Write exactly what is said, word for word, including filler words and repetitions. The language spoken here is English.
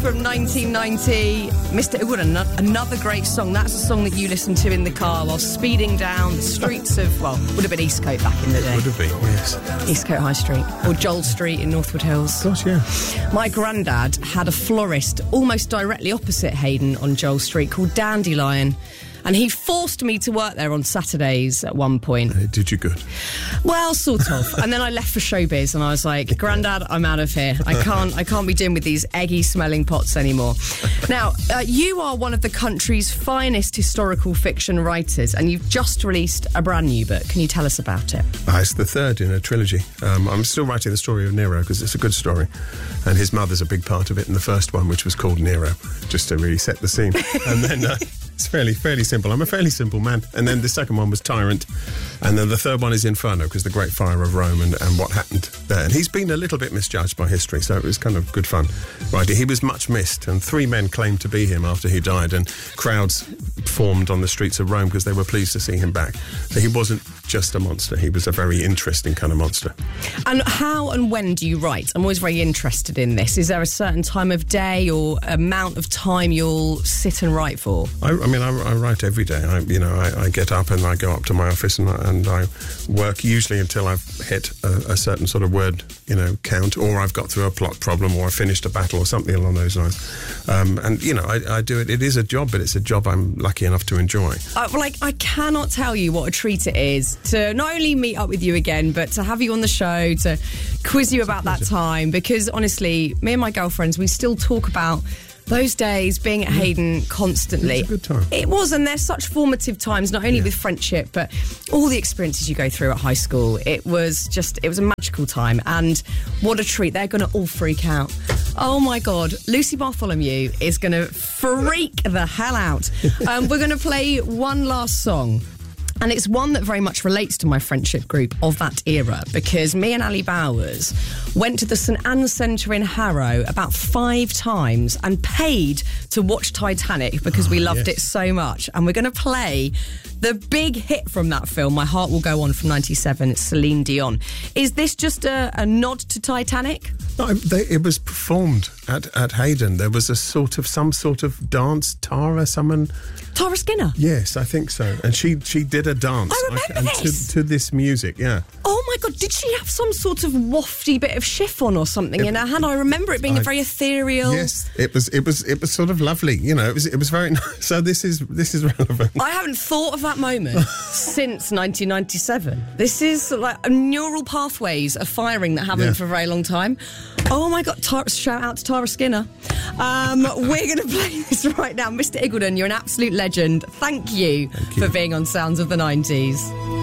from nineteen ninety. Mister Iguodun, another great song. That's a song that you listen to in the car while speeding down the streets of, well, would have been Eastcote back in the day. Would have been, yes. Eastcote High Street. Or Joel Street in Northwood Hills. Of course, yeah. My granddad had a florist almost directly opposite Hayden on Joel Street called Dandelion. And he forced me to work there on Saturdays at one point. Uh, did you good? Well, sort of. And then I left for showbiz and I was like, Grandad, I'm out of here. I can't I can't be doing with these eggy smelling pots anymore. Now, uh, you are one of the country's finest historical fiction writers and you've just released a brand new book. Can you tell us about it? Uh, it's the third in a trilogy. Um, I'm still writing the story of Nero because it's a good story. And his mother's a big part of it in the first one, which was called Nero, just to really set the scene. And then... Uh, It's fairly fairly simple. I'm a fairly simple man. And then the second one was Tyrant. And then the third one is Inferno, because the Great Fire of Rome and, and what happened there. And he's been a little bit misjudged by history, so it was kind of good fun. Right, he was much missed, and three men claimed to be him after he died, and crowds formed on the streets of Rome because they were pleased to see him back. So he wasn't just a monster. He was a very interesting kind of monster. And how and when do you write? I'm always very interested in this. Is there a certain time of day or amount of time you'll sit and write for? I, I mean, I, I write every day. I, you know, I, I get up and I go up to my office and, and I work usually until I've hit a, a certain sort of word, you know, count, or I've got through a plot problem, or I've finished a battle, or something along those lines. Um, and you know, I, I do it. It is a job, but it's a job I'm lucky enough to enjoy. Uh, like, I cannot tell you what a treat it is to not only meet up with you again, but to have you on the show, to quiz you about that time. Because honestly, me and my girlfriends, we still talk about those days being at Hayden constantly. It was a good time. It was, and they're such formative times, not only yeah. with friendship, but all the experiences you go through at high school. It was just, it was a magical time, and what a treat. They're going to all freak out. Oh my God, Lucy Bartholomew is going to freak the hell out. Um, we're going to play one last song. And it's one that very much relates to my friendship group of that era, because me and Ali Bowers went to the St Anne's Centre in Harrow about five times and paid to watch Titanic because oh, we loved yes. it so much. And we're going to play the big hit from that film, My Heart Will Go On, from ninety-seven. It's Celine Dion. Is this just a, a nod to Titanic? No, they, it was performed at, at Hayden. There was a sort of, some sort of dance, Tara, someone... Tara Skinner? Yes, I think so. And she she did a dance. I remember I, and this. To, to this music, yeah. Oh my God, did she have some sort of wafty bit of chiffon or something it, in her hand? I remember it being I, a very ethereal... Yes, it was it was, it was sort of lovely, you know, it was it was very nice. So this is, this is relevant. I haven't thought of that moment since nineteen ninety-seven. This is like neural pathways are firing that haven't yeah. for a very long time. Oh my God, Tara, shout out to Tara Skinner. Um, we're going to play this right now. Mister Iguodun, you're an absolute legend. Thank you, Thank you for being on Sounds of the nineties.